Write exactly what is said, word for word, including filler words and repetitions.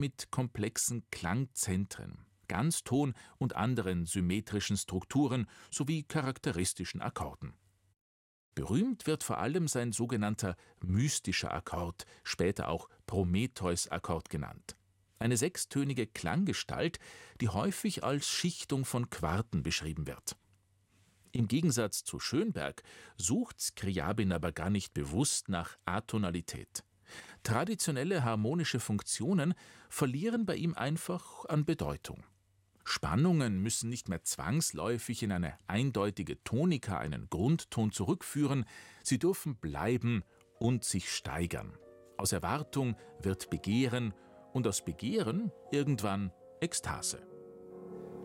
mit komplexen Klangzentren, Ganzton und anderen symmetrischen Strukturen sowie charakteristischen Akkorden. Berühmt wird vor allem sein sogenannter mystischer Akkord, später auch Prometheus-Akkord genannt. Eine sechstönige Klanggestalt, die häufig als Schichtung von Quarten beschrieben wird. Im Gegensatz zu Schönberg sucht Scriabin aber gar nicht bewusst nach Atonalität. Traditionelle harmonische Funktionen verlieren bei ihm einfach an Bedeutung. Spannungen müssen nicht mehr zwangsläufig in eine eindeutige Tonika, einen Grundton zurückführen, sie dürfen bleiben und sich steigern. Aus Erwartung wird Begehren und aus Begehren irgendwann Ekstase.